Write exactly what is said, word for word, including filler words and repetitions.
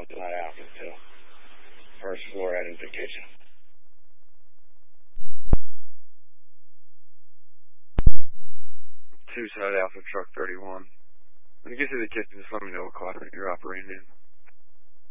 it's not out until first floor identification. Two side Alpha Truck thirty-one. When you get to the kitchen, just let me know what quadrant you're operating in.